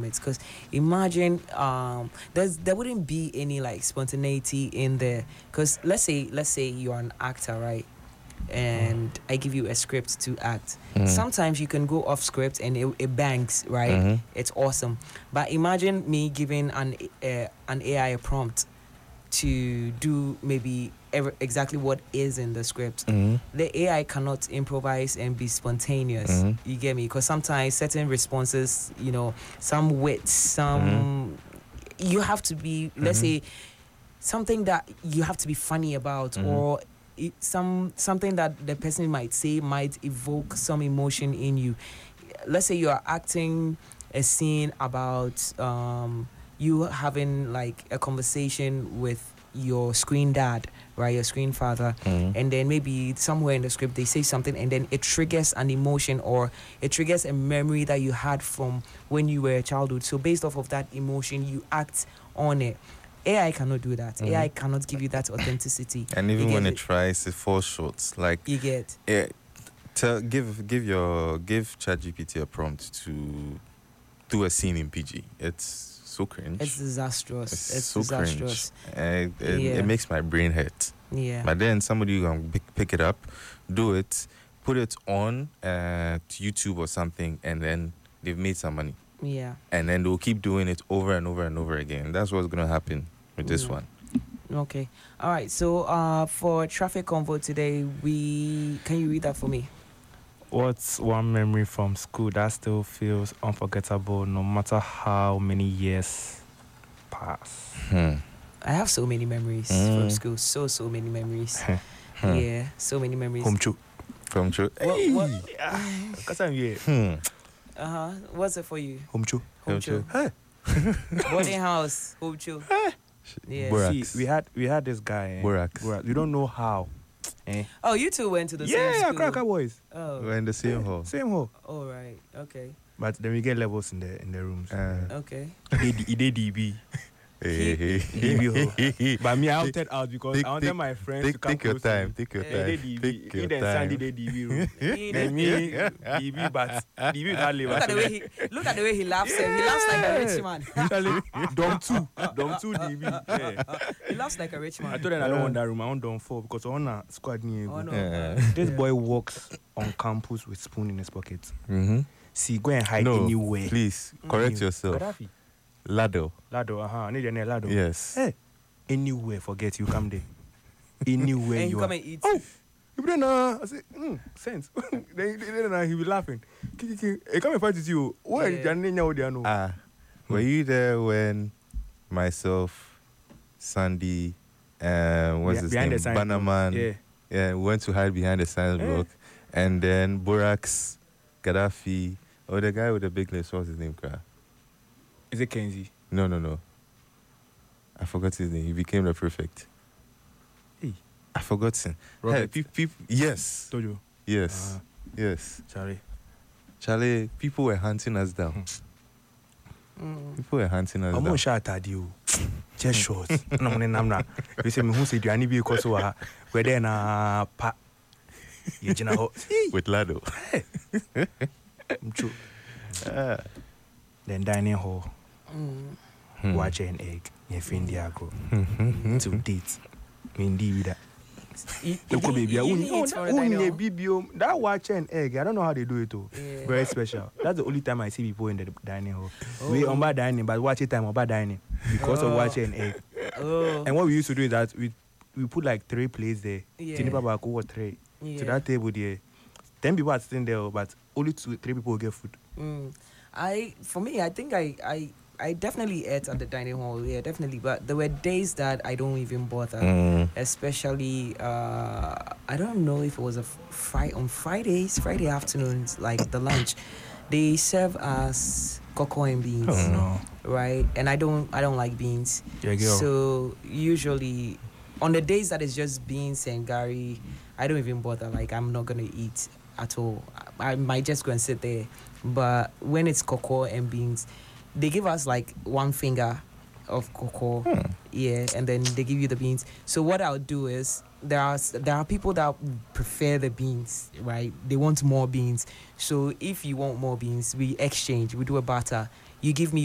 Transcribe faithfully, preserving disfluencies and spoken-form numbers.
it. Because imagine um, there's there wouldn't be any like spontaneity in there. Because let's say let's say you're an actor, right? And I give you a script to act. Mhm. Sometimes you can go off script and it, it bangs, right? Mhm. It's awesome. But imagine me giving an uh, an A I a prompt to do maybe ever, exactly what is in the script. Mhm. The A I cannot improvise and be spontaneous. Mhm. You get me? Because sometimes certain responses, you know, some wits, some you have to be. Let's Mhm. say something that you have to be funny about, Mhm. or it, some something that the person might say might evoke some emotion in you. Let's say you are acting a scene about um, you having like a conversation with your screen dad, right? Your screen father, Mhm. and then maybe somewhere in the script they say something, and then it triggers an emotion or it triggers a memory that you had from when you were a childhood. So based off of that emotion, you act on it. A I cannot do that. Mhm. A I cannot give you that authenticity. And You even get when it it? tries, it falls short. Like, You get. eh, tell, give give your give ChatGPT a prompt to do a scene in P G. It's so cringe. It's disastrous. It's It's, so disastrous. cringe. Eh, it, Yeah. it makes my brain hurt. Yeah. But then somebody can pick, pick it up, do it, put it on uh, to YouTube or something, and then they've made some money. Yeah. And then they'll keep doing it over and over and over again. That's what's going to happen with this Yeah. one. Okay. All right. So uh, for traffic convo today, we can you read that for me? What's one memory from school that still feels unforgettable no matter how many years pass? Hmm. I have so many memories Mm. from school. So so many memories. Hmm. Yeah. So many memories. Home chu. From true. What, what, Because I'm here. Hmm. uh huh. What's it for you? Home chu. Home Home chill. chill. Boarding house. Home chill. Yeah. Borax. See, we had we had this guy. Eh? Borax. Borax. We don't know how. Eh? Oh, you two went to the same Yeah, school. Cracker Boys. Oh. We're in the same hall. Same hole. All right. Okay. But then we get levels in the in the rooms. Uh, Okay. He did D B. hey, hey, D B hole. hey. But me, I opted out because Take- I wanted take- my friends to Take, come take your close to time. me. Take your Eh, He time. did D B. Take He your then Sandy time. did D B room. He And did- me, D B, but D B can't live. Look at the way he look at the way he laughs. eh. He laughs like a rich man. Actually, Dom two, Dom two D B. Yeah. He laughs like a rich man. I told them I don't want that room. I want Dom four because I want a squad near. Oh no. Yeah. This boy walks on campus with spoon in his pocket. Mm-hmm. See, go and hide No, anywhere. please correct yourself. Gaddafi. Lado. Lado, uh huh. Need your name, Lado. Yes. Hey, anywhere, forget you come there. Anywhere And you you come are. and eat. Oh, you better nah. I say, mm, sense. then, then, then uh, he be laughing. Kiki, he come and fight with you. Where Yeah. is your name? Ah, were you there when myself, Sandy, um, what's Be- his behind name, the science block. Bannerman, Yeah. yeah, we went to hide behind the science Eh. block, and then Borax, Gaddafi, or the guy with the big lips, what's his name, Kra? Is it Kenzie? No, no, no. I forgot his name. He became the prefect. Hey. I forgot him. Hey, Robert. pe- peop- yes, Told you. yes, Ah. yes. Charlie. Charlie, people were hunting us down. Mm. People were hunting us I'm down. on shot at you. Just short. No, no, no, no. You say me who said you any be because wa we there na pa. You jina ho. With Lado. True. Ah. Then dining hall, Mm. Hmm. watch an egg. You find the agro to date. Indeed that. You, Look, you- baby, you I won't- eat oh, from that the won't dining be hall. B B O. That watch an egg. I don't know how they do it too. Yeah. Very special. That's the only time I see people in the dining hall. Oh. We on bad dining, but watch it time on bad dining because of Oh. watching an egg. Oh. And what we used to do is that we we put like three plates there. Yeah. Tinipa Baku or three. Yeah. So that table there, ten people are sitting there, but only two, three people will get food. Mm. I for me, I think I I I definitely ate at the dining hall. Yeah, definitely. But there were days that I don't even bother. Mm. Especially, uh, I don't know if it was a Friday on Fridays, Friday afternoons, like the lunch, they serve us cocoa and beans, Oh, no. right? And I don't I don't like beans. Yeah, girl. So usually, on the days that it's just beans and gari, I don't even bother. Like I'm not gonna eat at all. I, I might just go and sit there. But when it's cocoa and beans, they give us like one finger of cocoa, Hmm. yeah, and then they give you the beans. So what I'll do is there are s- there are people that prefer the beans, right? They want more beans. So if you want more beans, we exchange. We do a barter. You give me